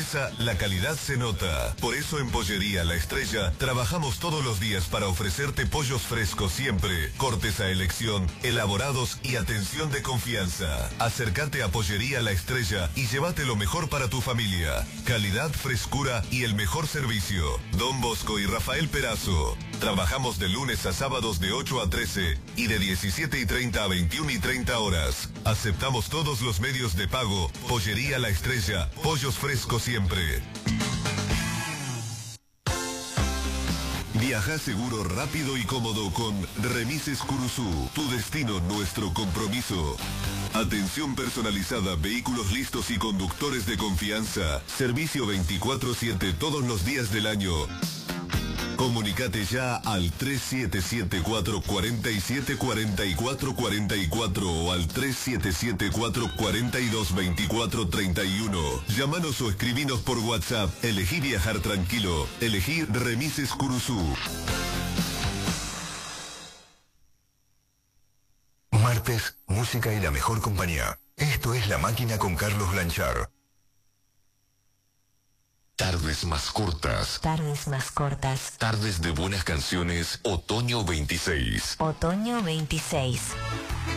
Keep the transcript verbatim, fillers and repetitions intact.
mesa, la calidad se nota. Por eso en Pollería La Estrella trabajamos todos los días para ofrecerte pollos frescos siempre, cortes a elección, elaborados y atención de confianza. Acércate a Pollería La Estrella y llévate lo mejor para tu familia. Calidad, frescura y el mejor servicio. Don Bosco y Rafael Perazo. Trabajamos de lunes a sábados de ocho a trece y de diecisiete y treinta a veintiuna y treinta horas. Aceptamos todos los medios de pago. Pollería La Estrella. Pollos frescos siempre. Viaja seguro, rápido y cómodo con Remises Curuzú. Tu destino, nuestro compromiso. Atención personalizada, vehículos listos y conductores de confianza. Servicio veinticuatro siete todos los días del año. Comunicate ya al tres siete siete cuatro cuatro siete cuatro cuatro cuatro cuatro o al tres siete siete cuatro cuatro dos veinticuatro treinta y uno. Llámanos o escribinos por WhatsApp. Elegí viajar tranquilo. Elegí Remises Curuzú. Martes, música y la mejor compañía. Esto es La Máquina con Carlos Blanchard. Tardes más cortas. Tardes más cortas. Tardes de buenas canciones. Otoño veintiséis. Otoño veintiséis.